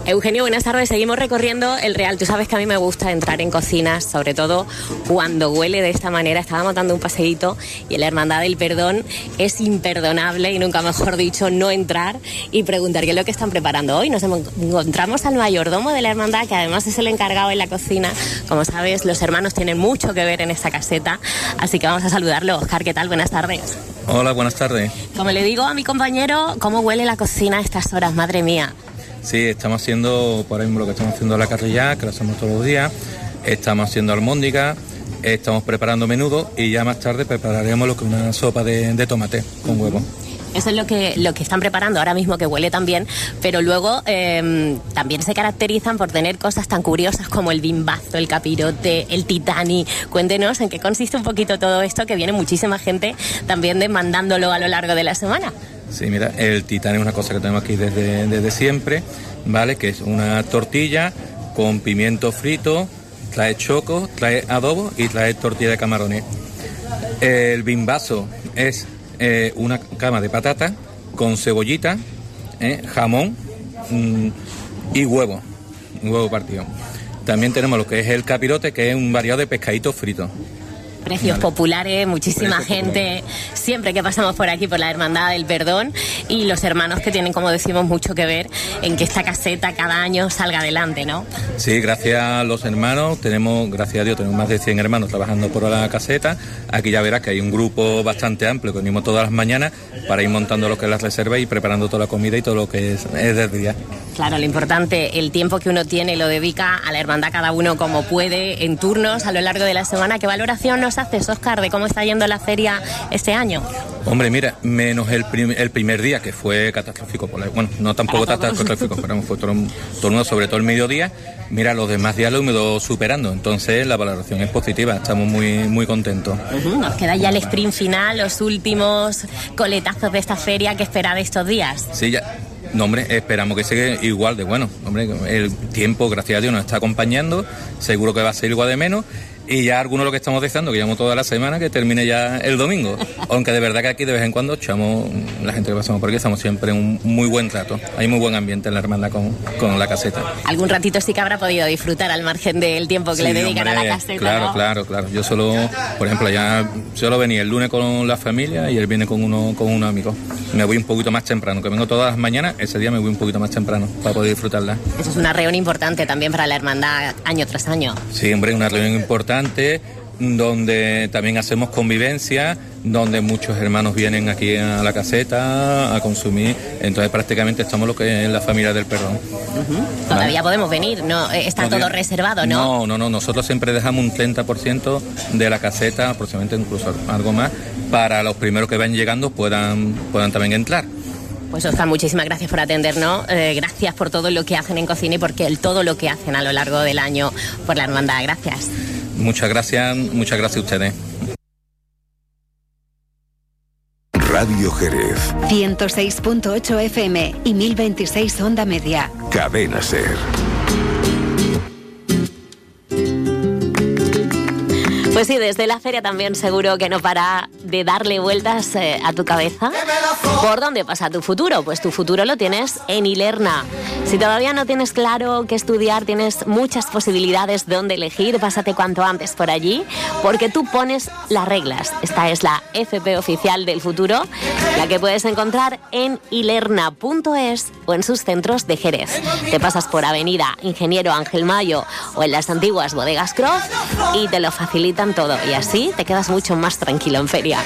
Eugenio, buenas tardes. Seguimos recorriendo el Real. Tú sabes que a mí me gusta entrar en cocinas, sobre todo cuando huele de esta manera. Estábamos dando un paseíto y en la Hermandad del Perdón es imperdonable, y nunca mejor dicho, no entrar y preguntar qué es lo que están preparando hoy. Nos encontramos al mayordomo de la Hermandad, que además es el encargado en la cocina. Como sabes, los hermanos tienen mucho que ver en esta caseta, así que vamos a saludarlo. Óscar, ¿qué tal? Buenas tardes. Hola, buenas tardes. Como le digo a mi compañero, ¿cómo huele la cocina a estas horas? Madre mía. Sí, estamos haciendo, por ejemplo, lo que estamos haciendo la carrillá, que lo hacemos todos los días. Estamos haciendo almóndiga, estamos preparando menudo y ya más tarde prepararemos lo que es una sopa de tomate con huevo. Eso es lo que están preparando ahora mismo, que huele tan bien, pero luego también se caracterizan por tener cosas tan curiosas como el bimbazo, el capirote, el titani. Cuéntenos en qué consiste un poquito todo esto, que viene muchísima gente también demandándolo a lo largo de la semana. Sí, mira, el titani es una cosa que tenemos aquí desde siempre, ¿vale? Que es una tortilla con pimiento frito, trae choco, trae adobo y trae tortilla de camarones. El bimbazo es una cama de patata con cebollita, jamón y huevo partido. También tenemos lo que es el capirote, que es un variado de pescaditos fritos. Precios populares, muchísima gente, siempre que pasamos por aquí, por la Hermandad del Perdón, y los hermanos que tienen, como decimos, mucho que ver en que esta caseta cada año salga adelante, ¿no? Sí, gracias a los hermanos, gracias a Dios, tenemos más de 100 hermanos trabajando por la caseta. Aquí ya verás que hay un grupo bastante amplio que unimos todas las mañanas para ir montando lo que es las reservas y preparando toda la comida y todo lo que es del día. Claro, lo importante, el tiempo que uno tiene lo dedica a la hermandad, cada uno como puede, en turnos a lo largo de la semana. ¿Qué valoración nos haces, Óscar, de cómo está yendo la feria este año? Hombre, mira, menos el primer día, que fue catastrófico. Bueno, no tampoco catastrófico, pero fue todo, sobre todo el mediodía. Mira, los demás días lo hemos ido superando, entonces la valoración es positiva, estamos muy contentos. Nos queda ya el sprint final, los últimos coletazos de esta feria. ¿Qué espera de estos días? Sí, ya. No, hombre, esperamos que siga igual de bueno. Hombre, el tiempo, gracias a Dios, nos está acompañando. Seguro que va a ser igual de menos. Y ya algunos lo que estamos deseando, que llevamos toda la semana, que termine ya el domingo. Aunque de verdad que aquí de vez en cuando echamos, la gente que pasamos por aquí, estamos siempre en un muy buen trato. Hay muy buen ambiente en la hermandad con la caseta. Algún ratito sí que habrá podido disfrutar al margen del tiempo que le dedican a la caseta, claro, ¿no? Claro. Yo por ejemplo, solo venía el lunes con la familia y él viene con unos amigos. Me voy un poquito más temprano, que vengo todas las mañanas, ese día me voy un poquito más temprano para poder disfrutarla. Eso es una reunión importante también para la hermandad año tras año. Sí, hombre, una reunión importante, donde también hacemos convivencia, donde muchos hermanos vienen aquí a la caseta a consumir, entonces prácticamente estamos lo que es la familia del Perdón. Todavía podemos venir, no está todo reservado, ¿no? No, nosotros siempre dejamos un 30% de la caseta, aproximadamente incluso algo más, para los primeros que van llegando puedan también entrar. Pues Óscar, muchísimas gracias por atendernos, gracias por todo lo que hacen en cocina y por todo lo que hacen a lo largo del año por la hermandad. Gracias. Muchas gracias a ustedes. Radio Jerez. 106.8 FM y 1026 Onda Media. Cadena SER. Pues sí, desde la feria también seguro que no para de darle vueltas a tu cabeza. ¿Por dónde pasa tu futuro? Pues tu futuro lo tienes en Ilerna. Si todavía no tienes claro qué estudiar, tienes muchas posibilidades de dónde elegir. Pásate cuanto antes por allí, porque tú pones las reglas. Esta es la FP oficial del futuro, la que puedes encontrar en ilerna.es o en sus centros de Jerez. Te pasas por Avenida Ingeniero Ángel Mayo o en las antiguas bodegas Croft y te lo facilitan todo, y así te quedas mucho más tranquilo en feria.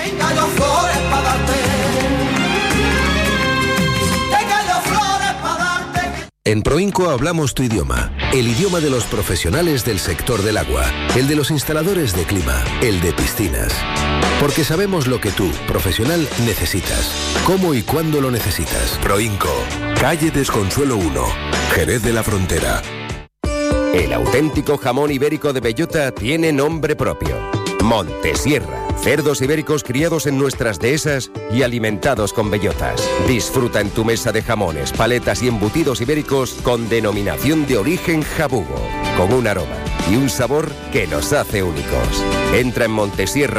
En Proinco hablamos tu idioma, el idioma de los profesionales del sector del agua, el de los instaladores de clima, el de piscinas. Porque sabemos lo que tú, profesional, necesitas, cómo y cuándo lo necesitas. Proinco, calle Desconsuelo 1, Jerez de la Frontera. El auténtico jamón ibérico de bellota tiene nombre propio: Montesierra. Cerdos ibéricos criados en nuestras dehesas y alimentados con bellotas. Disfruta en tu mesa de jamones, paletas y embutidos ibéricos con denominación de origen jabugo, con un aroma y un sabor que los hace únicos. Entra en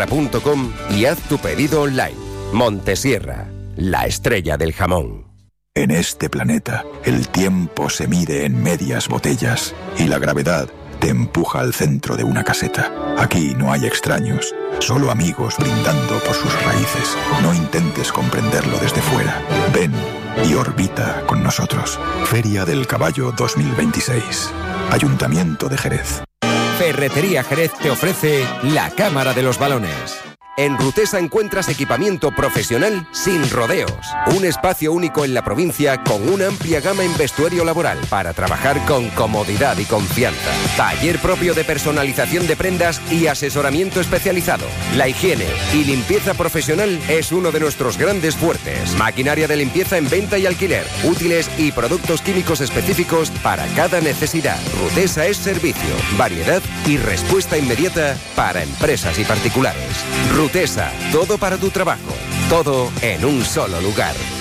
montesierra.com y haz tu pedido online. Montesierra, la estrella del jamón. En este planeta, el tiempo se mide en medias botellas y la gravedad te empuja al centro de una caseta. Aquí no hay extraños, solo amigos brindando por sus raíces. No intentes comprenderlo desde fuera. Ven y orbita con nosotros. Feria del Caballo 2026. Ayuntamiento de Jerez. Ferretería Jerez te ofrece la Cámara de los Balones. En Rutesa encuentras equipamiento profesional sin rodeos. Un espacio único en la provincia con una amplia gama en vestuario laboral para trabajar con comodidad y confianza. Taller propio de personalización de prendas y asesoramiento especializado. La higiene y limpieza profesional es uno de nuestros grandes fuertes. Maquinaria de limpieza en venta y alquiler. Útiles y productos químicos específicos para cada necesidad. Rutesa es servicio, variedad y respuesta inmediata para empresas y particulares. Rutesa, todo para tu trabajo, todo en un solo lugar.